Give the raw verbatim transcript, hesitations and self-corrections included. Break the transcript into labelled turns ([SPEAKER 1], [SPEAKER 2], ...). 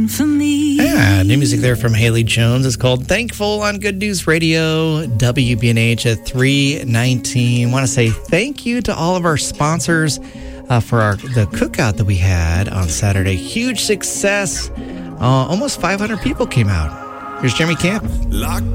[SPEAKER 1] For me.
[SPEAKER 2] Yeah, new music there from Haley Jones. It's called Thankful on Good News Radio, W B N H at three nineteen. Want to say thank you to all of our sponsors uh, for our the cookout that we had on Saturday. Huge success. Uh, almost five hundred people came out. Here's Jeremy Camp.